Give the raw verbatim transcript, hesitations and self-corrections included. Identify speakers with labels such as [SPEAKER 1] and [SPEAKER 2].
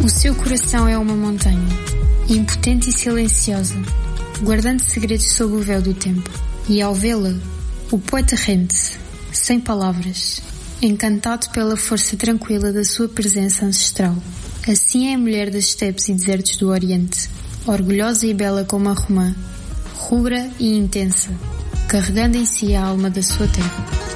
[SPEAKER 1] seu coração é uma montanha, impotente e silenciosa, guardando segredos sob o véu do tempo. E ao vê-la, o poeta rende-se, sem palavras, encantado pela força tranquila da sua presença ancestral. Assim é a mulher das estepes e desertos do Oriente, orgulhosa e bela como a romã, rubra e intensa, carregando em si a alma da sua terra.